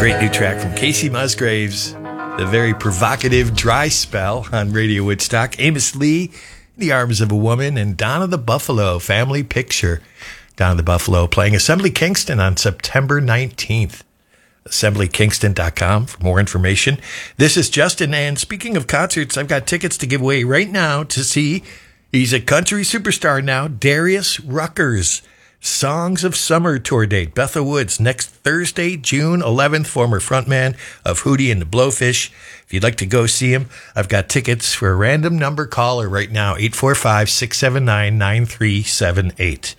Great new track from Casey Musgraves. The very provocative Dry Spell on Radio Woodstock. Amos Lee, In the Arms of a Woman, and Donna the Buffalo, Family Picture. Donna the Buffalo playing Assembly Kingston on September 19th. AssemblyKingston.com for more information. This is Justin, and speaking of concerts, I've got tickets to give away right now to see, he's a country superstar now, Darius Rucker's Songs of Summer tour date, Bethel Woods, next Thursday, June 11th, former frontman of Hootie and the Blowfish. If you'd like to go see him, I've got tickets for a random number caller right now, 845-679-9378.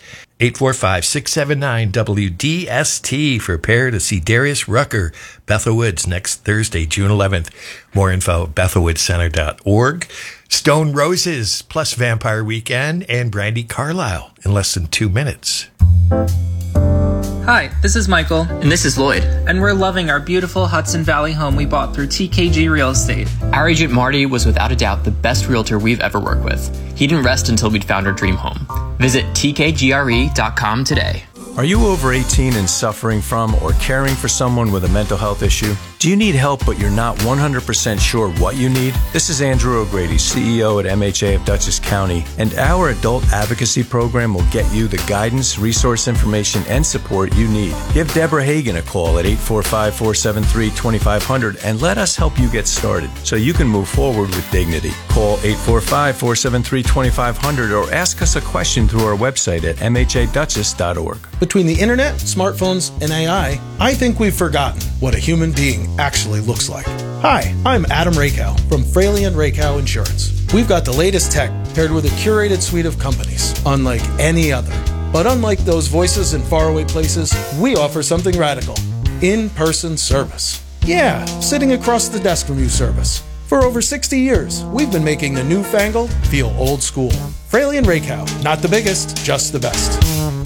845-679-WDST for a pair to see Darius Rucker, Bethel Woods, next Thursday, June 11th. More info at bethelwoodcenter.org. Stone Roses plus Vampire Weekend and Brandi Carlile in less than 2 minutes. Hi, this is Michael. And this is Lloyd. And we're loving our beautiful Hudson Valley home we bought through TKG Real Estate. Our agent Marty was without a doubt the best realtor we've ever worked with. He didn't rest until we'd found our dream home. Visit tkgre.com today. Are you over 18 and suffering from or caring for someone with a mental health issue? Do you need help but you're not 100% sure what you need? This is Andrew O'Grady, CEO at MHA of Dutchess County, and our adult advocacy program will get you the guidance, resource information, and support you need. Give Deborah Hagan a call at 845-473-2500 and let us help you get started so you can move forward with dignity. Call 845-473-2500 or ask us a question through our website at mhaduchess.org. Between the internet, smartphones, and AI, I think we've forgotten what a human being actually looks like. Hi, I'm Adam Rakow from Fraley & Rakow Insurance. We've got the latest tech paired with a curated suite of companies, unlike any other. But unlike those voices in faraway places, we offer something radical. In-person service. Yeah, sitting across the desk from you service. For over 60 years, we've been making the newfangled feel old school. Fraley & Rakow, not the biggest, just the best.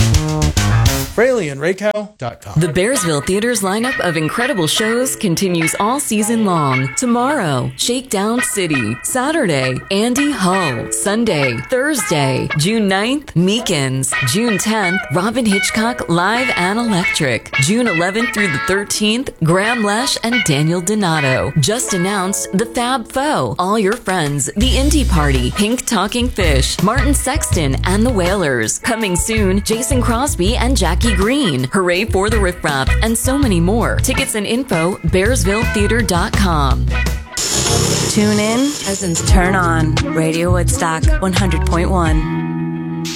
FraleyandRakow.com. The Bearsville Theater's lineup of incredible shows continues all season long. Tomorrow, Shakedown City. Saturday, Andy Hull. Sunday, Thursday, June 9th, Meekins. June 10th, Robin Hitchcock Live and Electric. June 11th through the 13th, Graham Lesh and Daniel Donato. Just announced The Fab Foe, All Your Friends, The Indie Party, Pink Talking Fish, Martin Sexton and The Wailers. Coming soon, Jason Crosby and Jackie Green, Hooray for the Riff Raff, and so many more. Tickets and info, bearsvilletheater.com. Tune in, cousins turn on. Radio Woodstock 100.1.